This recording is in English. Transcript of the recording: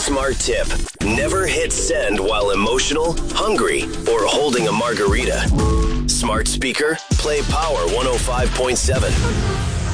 smart tip. Never hit send while emotional, hungry, or holding a margarita. Smart speaker, play Power 105.7.